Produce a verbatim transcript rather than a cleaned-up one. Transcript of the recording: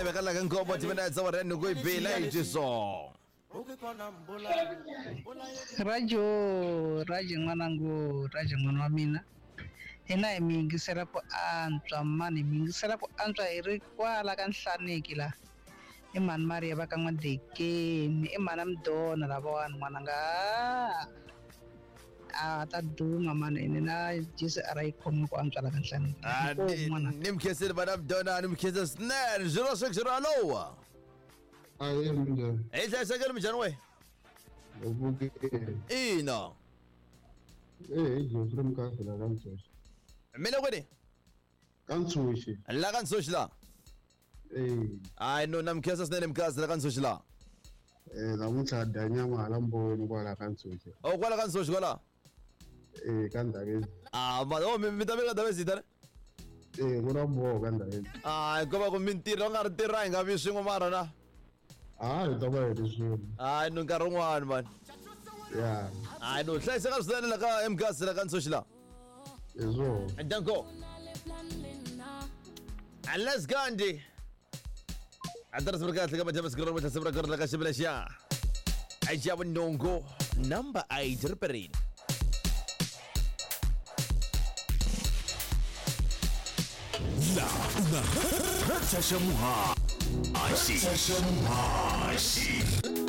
bekala ka ngobo tibena tsa wa reno go ibela ijiso Rajo, Rajo mwanangu, Rajo mwana wa mina. Hina imingisela ku antswa mani imingisela ku antswa hi ri kwala ka nhlaniki la. I mani Maria va ka N'wadekeni, i mani Mdona lavawani n'wananga. Ah, ta duma mani ni na Jesu ara yi khomi ku antswa la ka nhlaniki. Ah, nimkheseli bana Mdona nimkheseli snare zero six zero alo. Aye mnjani? Hey, hlayisekile mjani we? Ubukele. Ina. Eh, nje from kahle la kantshoshi. Mina kwini? Kantshoshi. La kansoshi la. Eh, Hayi no namkhesa sinene mkazi la kansoshi la. eh namuhla danyama lamboni kwala kantshoshi. Oh kwala kansoshi kwala? Eh, kandake. Ah, ma oh mitame ka dabe sitane. Eh, kurambo kandake. Ah, ngoba ku mintirho nga ri tirha hi nga vi swin'we mara na. Ah, hi ta va hi ri swin'we. Hayi no nkarhi wun'wani man. Ya. Hayi no hlayiseka swinene la ka mkazi la kansoshi la. Yezo. Danko. Let's go Andy. Address berkat lagi macam sekarang macam seberapa kerja kasih Malaysia. Aja menunggu number I terperin. La una Raja Semua Asyik Raja Semua Asyik